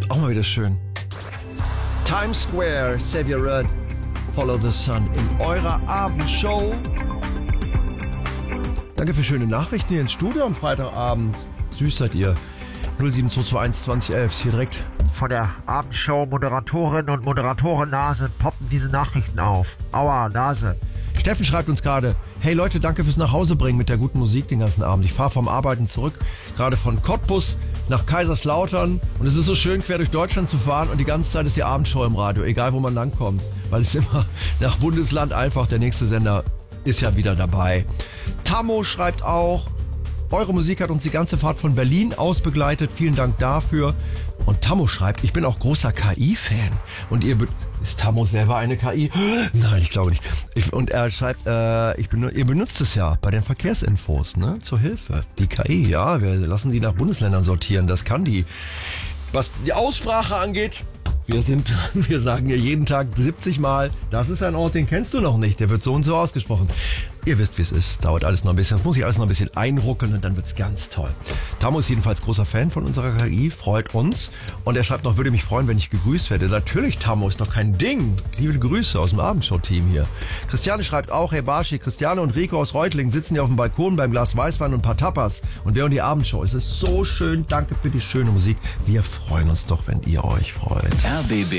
Auch mal wieder schön. Times Square, Xavier Rudd, Follow the Sun in eurer Abendshow. Danke für schöne Nachrichten hier ins Studio am Freitagabend. Süß seid ihr. 07221 2011 hier direkt von der Abendshow. Moderatorinnen und Moderatoren-Nase poppen diese Nachrichten auf. Aua, Nase. Steffen schreibt uns gerade: Hey Leute, danke fürs Nachhausebringen mit der guten Musik den ganzen Abend. Ich fahre vom Arbeiten zurück, gerade von Cottbus nach Kaiserslautern. Und es ist so schön, quer durch Deutschland zu fahren. Und die ganze Zeit ist die Abendshow im Radio, egal wo man langkommt. Weil es immer nach Bundesland einfach, der nächste Sender ist ja wieder dabei. Tammo schreibt auch: Eure Musik hat uns die ganze Fahrt von Berlin aus begleitet. Vielen Dank dafür. Und Tammo schreibt: Ich bin auch großer KI-Fan. Und ist Tammo selber eine KI? Nein, ich glaube nicht. Und er schreibt, ihr benutzt es ja bei den Verkehrsinfos, ne? Zur Hilfe. Die KI, ja, wir lassen die nach Bundesländern sortieren. Das kann die. Was die Aussprache angeht, wir sagen ja jeden Tag 70 Mal, das ist ein Ort, den kennst du noch nicht. Der wird so und so ausgesprochen. Ihr wisst, wie es ist. Dauert alles noch ein bisschen. Das muss ich alles noch ein bisschen einruckeln und dann wird's ganz toll. Tammo ist jedenfalls großer Fan von unserer KI, freut uns. Und er schreibt noch, würde mich freuen, wenn ich gegrüßt werde. Natürlich, Tammo, ist doch kein Ding. Liebe Grüße aus dem Abendshow-Team hier. Christiane schreibt auch: Hey Barschi, Christiane und Rico aus Reutlingen sitzen hier auf dem Balkon beim Glas Weißwein und ein paar Tapas. Und wir und die Abendshow. Es ist so schön. Danke für die schöne Musik. Wir freuen uns doch, wenn ihr euch freut. RBB